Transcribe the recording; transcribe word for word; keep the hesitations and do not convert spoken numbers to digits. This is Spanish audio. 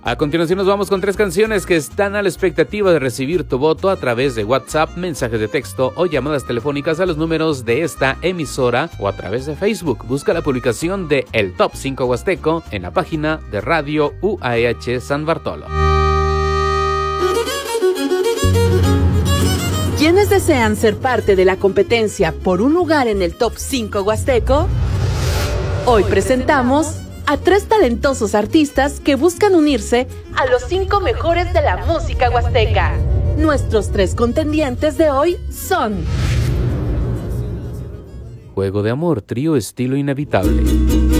A continuación nos vamos con tres canciones que están a la expectativa de recibir tu voto a través de WhatsApp, mensajes de texto o llamadas telefónicas a los números de esta emisora o a través de Facebook. Busca la publicación de El Top cinco Huasteco en la página de Radio U A H San Bartolo. ¿Quiénes desean ser parte de la competencia por un lugar en el Top cinco Huasteco? Hoy presentamos a tres talentosos artistas que buscan unirse a los cinco mejores de la música huasteca. Nuestros tres contendientes de hoy son... Juego de Amor, trío estilo inevitable.